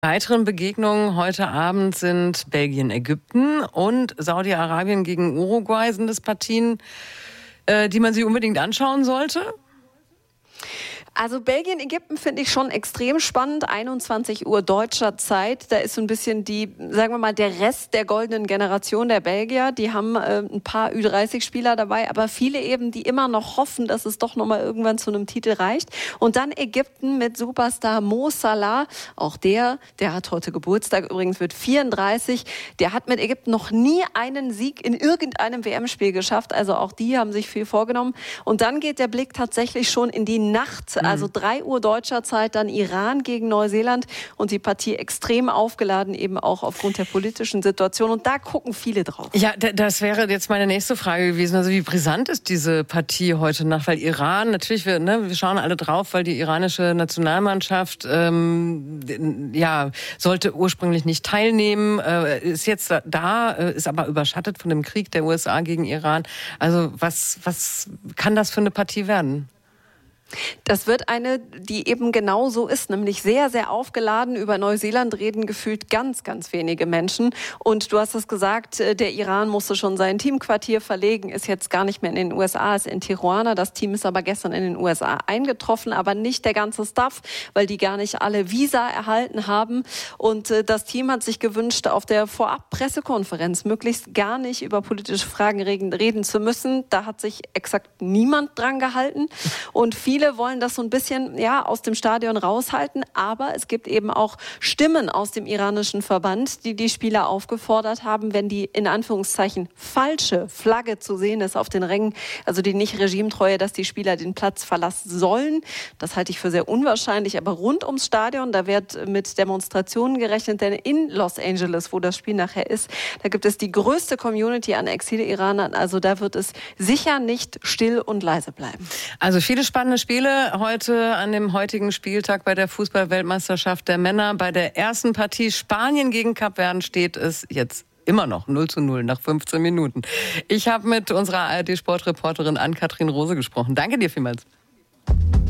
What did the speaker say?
Weiteren Begegnungen heute Abend sind Belgien-Ägypten und Saudi-Arabien gegen Uruguay. Sind das Partien, die man sich unbedingt anschauen sollte? Also Belgien-Ägypten finde ich schon extrem spannend. 21 Uhr deutscher Zeit. Da ist so ein bisschen sagen wir mal, der Rest der goldenen Generation der Belgier. Die haben ein paar Ü30-Spieler dabei, aber viele eben, die immer noch hoffen, dass es doch nochmal irgendwann zu einem Titel reicht. Und dann Ägypten mit Superstar Mo Salah. Auch der hat heute Geburtstag, übrigens wird 34. Der hat mit Ägypten noch nie einen Sieg in irgendeinem WM-Spiel geschafft. Also auch die haben sich viel vorgenommen. Und dann geht der Blick tatsächlich schon in die Nacht. Also 3 Uhr deutscher Zeit, dann Iran gegen Neuseeland und die Partie extrem aufgeladen, eben auch aufgrund der politischen Situation. Und da gucken viele drauf. Ja, das wäre jetzt meine nächste Frage gewesen. Also wie brisant ist diese Partie heute Nacht? Weil Iran, natürlich, wir schauen alle drauf, weil die iranische Nationalmannschaft sollte ursprünglich nicht teilnehmen, ist jetzt da, ist aber überschattet von dem Krieg der USA gegen Iran. Also was kann das für eine Partie werden? Das wird eine, die eben genau so ist, nämlich sehr, sehr aufgeladen. Über Neuseeland reden gefühlt ganz, ganz wenige Menschen. Und du hast es gesagt, der Iran musste schon sein Teamquartier verlegen, ist jetzt gar nicht mehr in den USA, ist in Tijuana. Das Team ist aber gestern in den USA eingetroffen, aber nicht der ganze Staff, weil die gar nicht alle Visa erhalten haben. Und das Team hat sich gewünscht, auf der Vorab-Pressekonferenz möglichst gar nicht über politische Fragen reden zu müssen. Da hat sich exakt niemand dran gehalten. Und viele wollen das so ein bisschen aus dem Stadion raushalten, aber es gibt eben auch Stimmen aus dem iranischen Verband, die Spieler aufgefordert haben, wenn die in Anführungszeichen falsche Flagge zu sehen ist auf den Rängen, also die nicht regimetreue, dass die Spieler den Platz verlassen sollen. Das halte ich für sehr unwahrscheinlich, aber rund ums Stadion, da wird mit Demonstrationen gerechnet, denn in Los Angeles, wo das Spiel nachher ist, da gibt es die größte Community an Exil-Iranern, also da wird es sicher nicht still und leise bleiben. Also viele spannende Spiele heute an dem heutigen Spieltag bei der Fußball-Weltmeisterschaft der Männer. Bei der ersten Partie Spanien gegen Kapverden steht es jetzt immer noch 0:0 nach 15 Minuten. Ich habe mit unserer ARD-Sportreporterin Ann-Kathrin Rose gesprochen. Danke dir vielmals.